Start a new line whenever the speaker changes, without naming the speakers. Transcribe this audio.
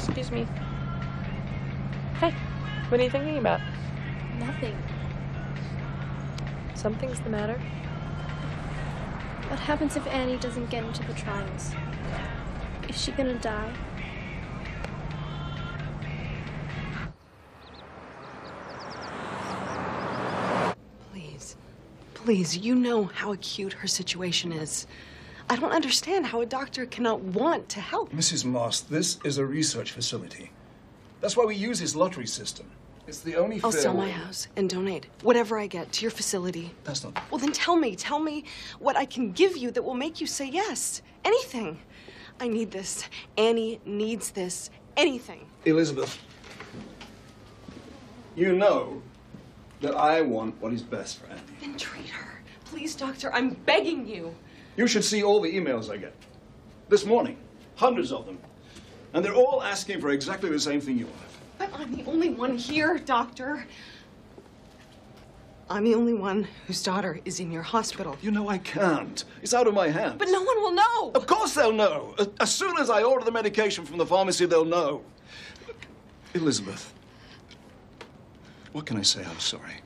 Excuse me. Hey, what are you thinking about?
Nothing.
Something's the matter?
What happens if Annie doesn't get into the trials? Is she gonna die?
Please, you know how acute her situation is. I don't understand how a doctor cannot want to help.
Mrs. Moss, this is a research facility. That's why we use this lottery system. It's the only
I'll
fair
sell my
way.
house and donate whatever I get to your facility.
That's not...
Well, then tell me what I can give you that will make you say yes. Anything. I need this. Annie needs this. Anything.
Elizabeth, you know that I want what is best for Annie.
Then treat her. Please, doctor, I'm begging you.
You should see all the emails I get. This morning, hundreds of them. And they're all asking for exactly the same thing you want.
But I'm the only one here, doctor. I'm the only one whose daughter is in your hospital.
You know I can't. It's out of my hands.
But no one will know.
Of course they'll know. As soon as I order the medication from the pharmacy, they'll know. Elizabeth, what can I say? I'm sorry.